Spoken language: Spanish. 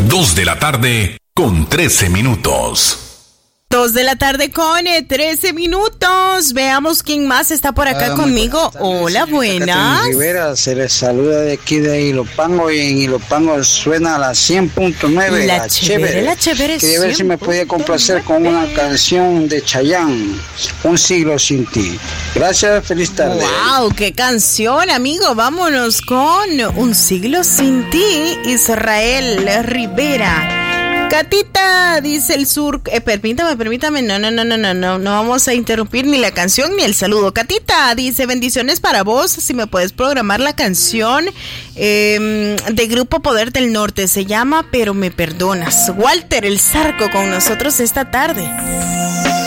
2 de la tarde con 13 minutos. 2 de la tarde con 13 minutos. Veamos quién más está por acá conmigo. Hola, buenas. Rivera, se les saluda de aquí de Ilopango, y en Ilopango suena a la 100.9. La chévere. Quería ver si me podía complacer con una canción de Chayanne, Un siglo sin ti. Gracias, feliz tarde. Wow, qué canción, amigo. Vámonos con Un siglo sin ti, Israel Rivera. Catita, dice el sur, permítame, no vamos a interrumpir ni la canción ni el saludo. Catita, dice, bendiciones para vos, si me puedes programar la canción de Grupo Poder del Norte, se llama Pero me perdonas. Walter, el Zarco, con nosotros esta tarde.